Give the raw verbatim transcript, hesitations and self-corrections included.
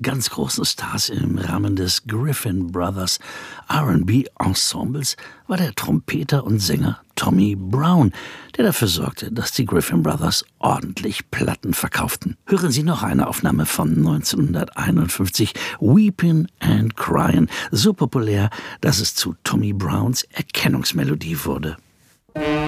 ganz großen Stars im Rahmen des Griffin Brothers R and B Ensembles war der Trompeter und Sänger Tommy Brown, der dafür sorgte, dass die Griffin Brothers ordentlich Platten verkauften. Hören Sie noch eine Aufnahme von neunzehnhunderteinundfünfzig, Weepin' and Cryin', so populär, dass es zu Tommy Browns Erkennungsmelodie wurde.